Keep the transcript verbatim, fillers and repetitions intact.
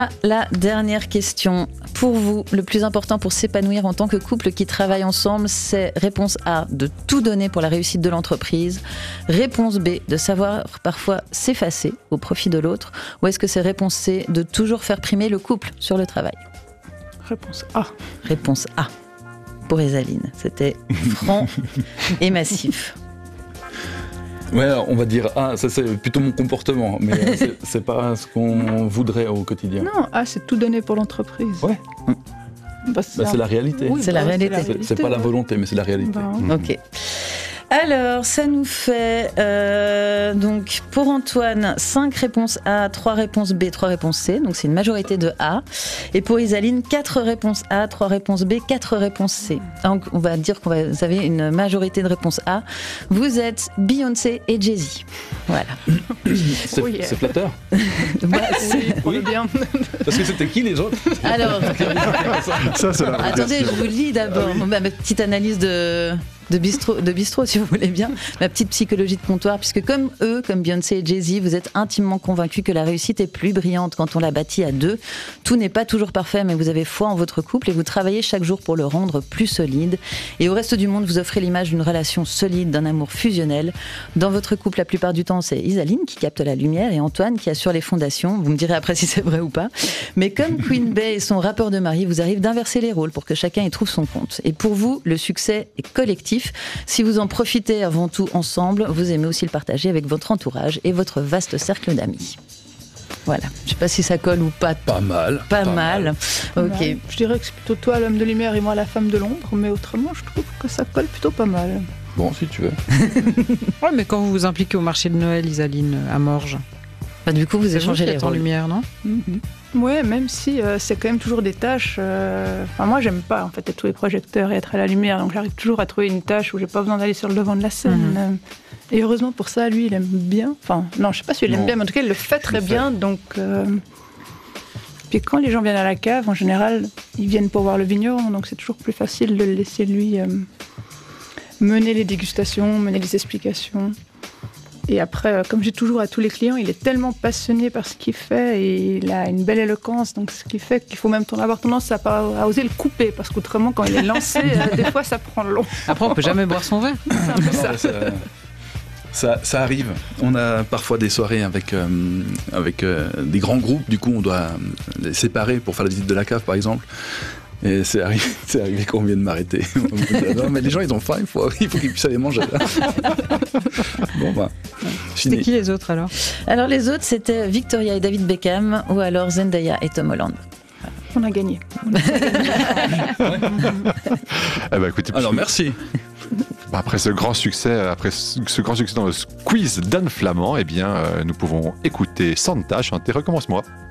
La dernière question. Pour vous, le plus important pour s'épanouir en tant que couple qui travaille ensemble, c'est réponse A, de tout donner pour la réussite de l'entreprise. Réponse B, de savoir parfois s'effacer au profit de l'autre. Ou est-ce que c'est réponse C, de toujours faire primer le couple sur le travail? Réponse A. Réponse A. Pour Isaline, c'était franc et massif. Ouais, on va dire A, ça c'est plutôt mon comportement, mais c'est, c'est pas ce qu'on voudrait au quotidien. Non, A, c'est tout donner pour l'entreprise. Ouais. Bah, c'est, bah, c'est la réalité. Oui, c'est, bah, la réalité. c'est la réalité. C'est, c'est pas la volonté, mais c'est la réalité. Bah, mmh. Ok. Alors, ça nous fait, euh, donc, pour Antoine, cinq réponses A, trois réponses B, trois réponses C. Donc, c'est une majorité de A. Et pour Isaline, quatre réponses A, trois réponses B, quatre réponses C. Donc, on va dire que vous avez une majorité de réponses A. Vous êtes Beyoncé et Jay-Z. Voilà. C'est, oui, c'est flatteur. Bah, c'est... Oui, oui. Bien. Parce que c'était qui les autres? Alors, ça, c'est la attendez, je vous lis d'abord Ah oui. ma petite analyse de... De bistrot, de bistrot, si vous voulez bien, ma petite psychologie de comptoir, puisque comme eux, comme Beyoncé et Jay-Z, vous êtes intimement convaincus que la réussite est plus brillante quand on la bâtit à deux. Tout n'est pas toujours parfait, mais vous avez foi en votre couple et vous travaillez chaque jour pour le rendre plus solide. Et au reste du monde, vous offrez l'image d'une relation solide, d'un amour fusionnel. Dans votre couple, la plupart du temps, c'est Isaline qui capte la lumière et Antoine qui assure les fondations. Vous me direz après si c'est vrai ou pas. Mais comme Queen Bey et son rappeur de mari, vous arrive d'inverser les rôles pour que chacun y trouve son compte. Et pour vous, le succès est collectif. Si vous en profitez avant tout ensemble, vous aimez aussi le partager avec votre entourage et votre vaste cercle d'amis. Voilà. Je ne sais pas si ça colle ou pas. Pas mal. Pas, pas mal. mal. Ok. Ouais, je dirais que c'est plutôt toi l'homme de lumière et moi la femme de l'ombre, mais autrement, je trouve que ça colle plutôt pas mal. Bon, si tu veux. Ouais, mais quand vous vous impliquez au marché de Noël, Isaline, à Morges, Bah, du coup, vous c'est échangez vous qui les êtes en rôles. lumière, non? Mm-hmm. Ouais, même si euh, c'est quand même toujours des tâches. Euh... Enfin, moi, j'aime pas en fait être tous les projecteurs et être à la lumière, donc j'arrive toujours à trouver une tâche où j'ai pas besoin d'aller sur le devant de la scène. Mhm. Et heureusement pour ça, lui, il aime bien. Enfin, non, je sais pas si il aime Non. bien, mais en tout cas, il le fait très le bien. Donc, euh... puis quand les gens viennent à la cave, en général, ils viennent pour voir le vigneron, donc c'est toujours plus facile de le laisser lui euh, mener les dégustations, mener les explications. Et après, euh, comme j'ai toujours à tous les clients, il est tellement passionné par ce qu'il fait et il a une belle éloquence, donc ce qui fait qu'il faut même avoir tendance à, pas, à oser le couper, parce qu'autrement, quand il est lancé, euh, des fois, ça prend long. Après, on peut jamais boire son verre. C'est un peu Non, ça. mais ça, ça, ça arrive. On a parfois des soirées avec, euh, avec euh, des grands groupes, du coup on doit les séparer pour faire la visite de la cave par exemple. Et c'est arrivé, c'est arrivé qu'on vienne m'arrêter. Non, mais les gens ils ont faim, il faut, il faut qu'ils puissent aller manger. Bon bah, C'était fini. qui les autres alors? Alors les autres, c'était Victoria et David Beckham ou alors Zendaya et Tom Holland. On a gagné. Eh ben, écoutez, Alors merci. après ce grand succès, après ce grand succès dans le quiz d'Anne Flamand, eh bien, euh, nous pouvons écouter Santa chanter Recommence-moi.